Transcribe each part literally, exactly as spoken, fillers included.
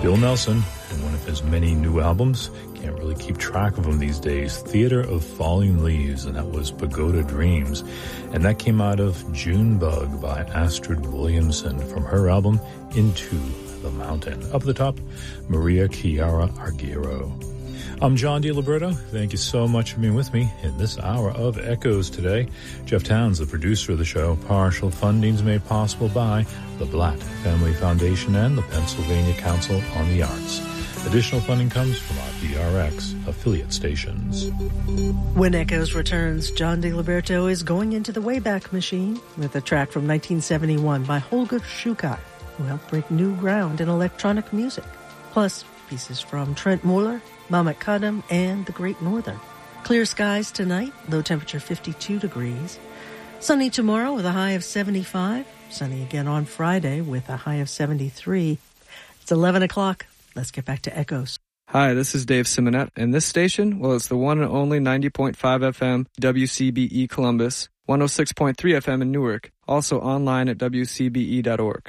Bill Nelson, and one of his many new albums, can't really keep track of them these days, Theater of Falling Leaves, and that was Pagoda Dreams. And that came out of Junebug by Astrid Williamson from her album Into the Mountain. Up at the top, Maria Chiara Arguero. I'm John DiLiberto. Thank you so much for being with me in this hour of Echoes today. Jeff Towns, the producer of the show. Partial funding's made possible by the Blatt Family Foundation and the Pennsylvania Council on the Arts. Additional funding comes from our P R X affiliate stations. When Echoes returns, John DiLiberto is going into the Wayback Machine with a track from nineteen seventy-one by Holger Schukai, who helped break new ground in electronic music. Plus, pieces from Trent Muller, Mamet Kadam, and The Great Northern. Clear skies tonight, low temperature fifty-two degrees. Sunny tomorrow with a high of seventy-five. Sunny again on Friday with a high of seventy-three. It's eleven o'clock. Let's get back to Echoes. Hi, this is Dave Simonette, and this station, well, it's the one and only ninety point five F M W C B E Columbus, one oh six point three F M in Newark, also online at w c b e dot org.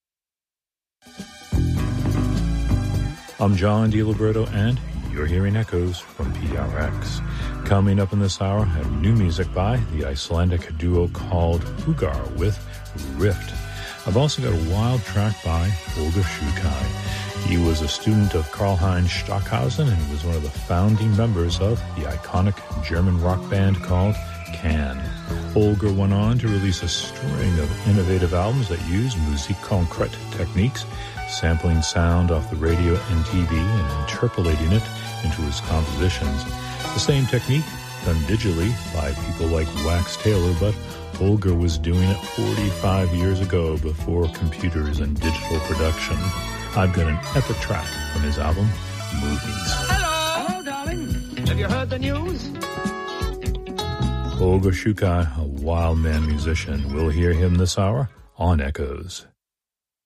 I'm John DiLiberto, and you're hearing Echoes from P R X. Coming up in this hour, I have new music by the Icelandic duo called Hugar with Rift. I've also got a wild track by Holger Schukai. He was a student of Karlheinz Stockhausen and was one of the founding members of the iconic German rock band called Can. Holger went on to release a string of innovative albums that used musique concrète techniques, sampling sound off the radio and T V and interpolating it into his compositions. The same technique done digitally by people like Wax Taylor, but Holger was doing it forty-five years ago before computers and digital production. I've got an epic track from his album, Movies. Hello! Hello, darling. Have you heard the news? Holger Schukai, a wild man musician. We'll hear him this hour on Echoes.